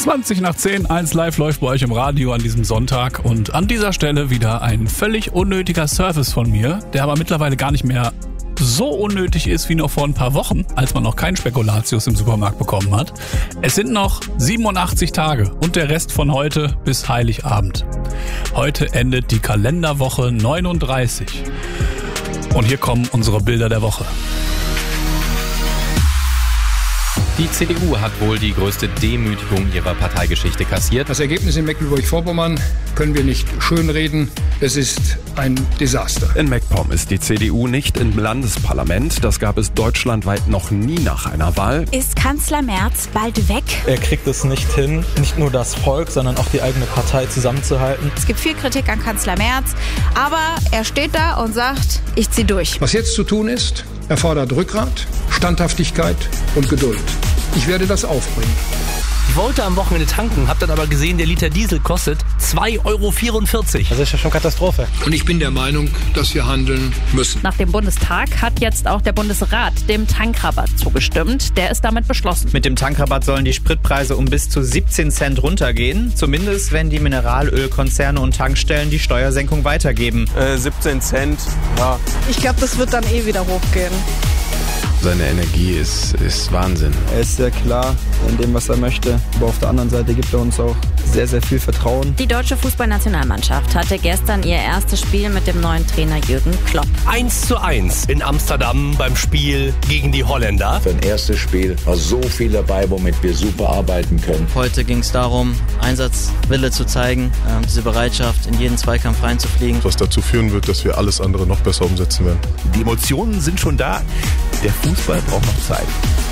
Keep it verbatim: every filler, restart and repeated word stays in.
zwanzig nach zehn, eins live läuft bei euch im Radio an diesem Sonntag und an dieser Stelle wieder ein völlig unnötiger Service von mir, der aber mittlerweile gar nicht mehr so unnötig ist wie noch vor ein paar Wochen, als man noch keinen Spekulatius im Supermarkt bekommen hat. Es sind noch siebenundachtzig Tage und der Rest von heute bis Heiligabend. Heute endet die Kalenderwoche neununddreißig. Und hier kommen unsere Bilder der Woche. Die C D U hat wohl die größte Demütigung ihrer Parteigeschichte kassiert. Das Ergebnis in Mecklenburg-Vorpommern können wir nicht schönreden. Es ist ein Desaster. In MacPom ist die C D U nicht im Landesparlament. Das gab es deutschlandweit noch nie nach einer Wahl. Ist Kanzler Merz bald weg? Er kriegt es nicht hin, nicht nur das Volk, sondern auch die eigene Partei zusammenzuhalten. Es gibt viel Kritik an Kanzler Merz, aber er steht da und sagt, ich zieh durch. Was jetzt zu tun ist, erfordert Rückgrat, Standhaftigkeit und Geduld. Ich werde das aufbringen. Ich wollte am Wochenende tanken, hab dann aber gesehen, der Liter Diesel kostet zwei Euro vierundvierzig. Das ist ja schon Katastrophe. Und ich bin der Meinung, dass wir handeln müssen. Nach dem Bundestag hat jetzt auch der Bundesrat dem Tankrabatt zugestimmt. Der ist damit beschlossen. Mit dem Tankrabatt sollen die Spritpreise um bis zu siebzehn Cent runtergehen. Zumindest, wenn die Mineralölkonzerne und Tankstellen die Steuersenkung weitergeben. Äh, siebzehn Cent, ja. Ich glaube, das wird dann eh wieder hochgehen. Seine Energie ist, ist Wahnsinn. Er ist sehr klar in dem, was er möchte. Aber auf der anderen Seite gibt er uns auch sehr, sehr viel Vertrauen. Die deutsche Fußballnationalmannschaft hatte gestern ihr erstes Spiel mit dem neuen Trainer Jürgen Klopp. eins zu eins in Amsterdam beim Spiel gegen die Holländer. Für ein erstes Spiel war so viel dabei, womit wir super arbeiten können. Heute ging es darum, Einsatzwille zu zeigen, äh, diese Bereitschaft, in jeden Zweikampf reinzufliegen. Was dazu führen wird, dass wir alles andere noch besser umsetzen werden. Die Emotionen sind schon da. Der Fußball braucht noch Zeit.